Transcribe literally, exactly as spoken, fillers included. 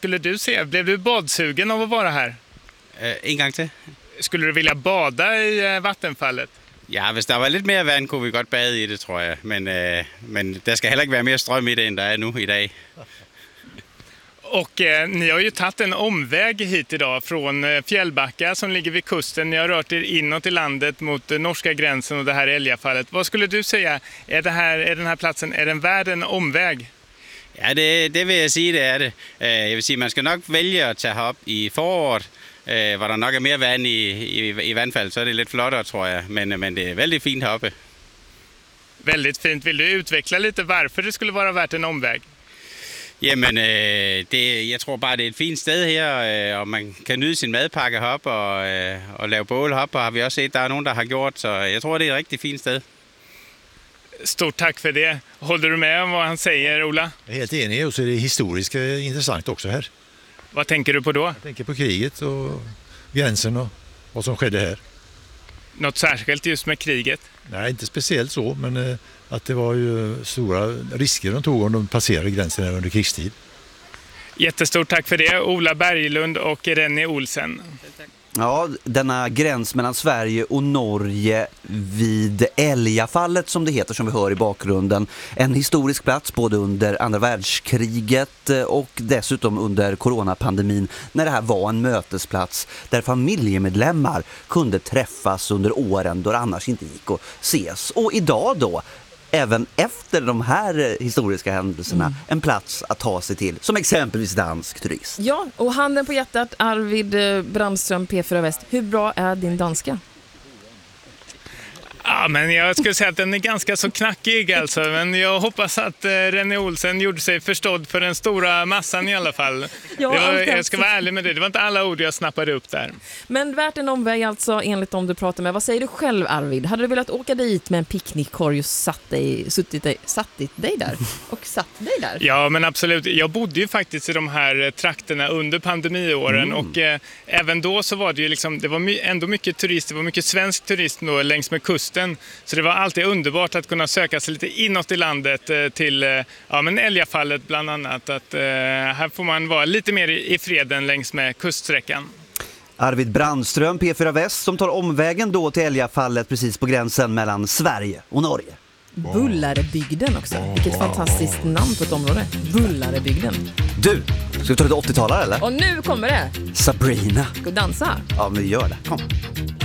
skulle du säga? Blev du badsugen av att vara här? Uh, en gang til. Skulle du vilja bada i uh, vattenfallet? Ja, hvis der var lidt mere vand, kunne vi godt bade i det, tror jeg. Men, uh, men der skal heller ikke være mere strøm i det, end der er nu i dag. Och eh, ni har ju tagit en omväg hit idag från eh, Fjällbacka som ligger vid kusten. Ni har rört er inåt i landet mot eh, norska gränsen och det här älgafallet. Vad skulle du säga? Är, det här, är den här platsen, är den värd en omväg? Ja, det, det vil jeg sige, det er det. Uh, jeg vil sige, man skal nok vælge at tage op i foråret, uh, hvor der nok er mere vand i, i, i vandfaldet, så er det lidt flottere, tror jeg. Men, men det er väldigt fint heroppe. Väldigt fint. Vill du utveckla lite varför det skulle vara värt en omväg? Jamen, øh, det, jeg tror bare, det er et fint sted her, øh, og man kan nyde sin madpakke heroppe og, øh, og lave bål heroppe, og har vi også set, der er nogen, der har gjort, så jeg tror, det er et rigtig fint sted. Stort tack för det. Håller du med om vad han säger, Ola? Jag är helt enig, och så är det historiskt intressant också här. Vad tänker du på då? Jag tänker på kriget och gränsen och vad som skedde här. Något särskilt just med kriget? Nej, inte speciellt så, men eh, att det var ju stora risker de tog om de passerade gränsen under krigstid. Jättestort tack för det, Ola Berglund och Rennie Olsen. Ja, denna gräns mellan Sverige och Norge vid Älgafallet som det heter, som vi hör i bakgrunden. En historisk plats både under andra världskriget och dessutom under coronapandemin, när det här var en mötesplats där familjemedlemmar kunde träffas under åren då det annars inte gick att ses. Och idag då, även efter de här historiska händelserna, mm. en plats att ta sig till, som exempelvis dansk turist. Ja, och handen på hjärtat, Arvid Brandström, P fyra Väst. Hur bra är din danska? Ja, men jag skulle säga att den är ganska så knackig alltså. Men jag hoppas att eh, Rennie Olsen gjorde sig förstådd för den stora massan i alla fall. Ja, det var, jag ska vara ärlig med det. Det var inte alla ord jag snappade upp där. Men värt en omväg alltså, enligt dem du pratar med. Vad säger du själv, Arvid? Hade du velat åka dit med en picknickkorg och satt dig, suttit dig, satt dig där? Och satt dig där? Ja, men absolut. Jag bodde ju faktiskt i de här trakterna under pandemiåren. Mm. Och eh, även då så var det ju liksom, det var my- ändå mycket turist. Det var mycket svensk turist då längs med kusten. Så det var alltid underbart att kunna söka sig lite inåt i landet till ja, men Älgafallet bland annat. Att, eh, här får man vara lite mer i, i freden längs med kuststräckan. Arvid Brandström, P fyra Väst, som tar omvägen då till Älgafallet precis på gränsen mellan Sverige och Norge. Bullarebygden också. Vilket fantastiskt namn på ett område. Bullarebygden. Du, ska vi ta lite åttiotalare eller? Och nu kommer det. Sabrina. Ska vi dansa? Ja, men vi gör det. Kom.